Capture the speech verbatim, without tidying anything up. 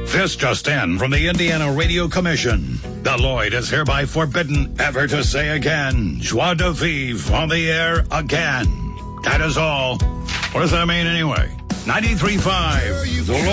This just in from the Indiana Radio Commission. The Lloyd is hereby forbidden ever to say again, joie de vivre on the air again. That is all. What does that mean anyway? ninety-three point five. The